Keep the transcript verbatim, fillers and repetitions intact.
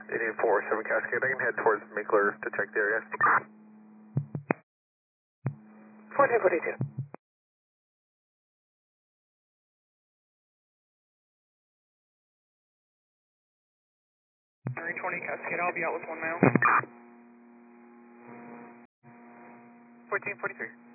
eighteen four seven Cascade, I can head towards Minkler to check the area. fourteen forty-two. three twenty Cascade, I'll be out with one mile. fourteen forty-three.